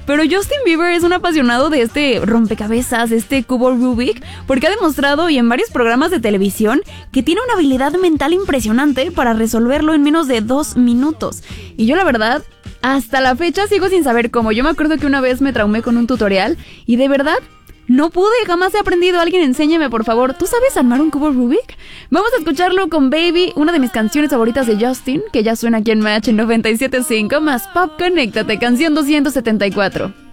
Pero Justin Bieber es un apasionado de este rompecabezas, este cubo Rubik, porque ha demostrado y en varios programas de televisión que tiene una habilidad mental impresionante para resolverlo en menos de 2 minutos. Y yo la verdad, hasta la fecha sigo sin saber cómo. Yo me acuerdo que una vez me traumé con un tutorial y de verdad no pude, jamás he aprendido. Alguien enséñeme, por favor. ¿Tú sabes armar un cubo Rubik? Vamos a escucharlo con Baby, una de mis canciones favoritas de Justin, que ya suena aquí en Match en 97.5 más Pop Conéctate, canción 274.